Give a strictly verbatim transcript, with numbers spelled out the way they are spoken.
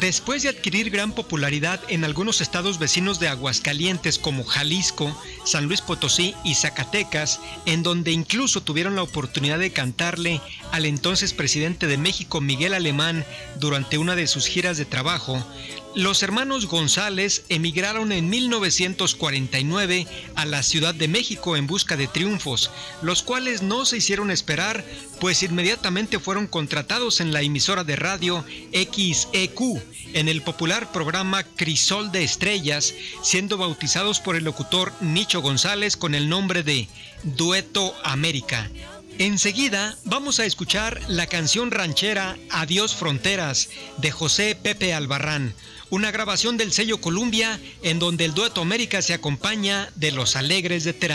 Después de adquirir gran popularidad en algunos estados vecinos de Aguascalientes como Jalisco, San Luis Potosí y Zacatecas, en donde incluso tuvieron la oportunidad de cantarle al entonces presidente de México, Miguel Alemán, durante una de sus giras de trabajo, los hermanos González emigraron en mil novecientos cuarenta y nueve a la Ciudad de México en busca de triunfos, los cuales no se hicieron esperar, pues inmediatamente fueron contratados en la emisora de radio X E Q, en el popular programa Crisol de Estrellas, siendo bautizados por el locutor Nicho González con el nombre de Dueto América. Enseguida vamos a escuchar la canción ranchera Adiós Fronteras de José Pepe Albarrán, una grabación del sello Columbia en donde el Dueto América se acompaña de Los Alegres de Terán.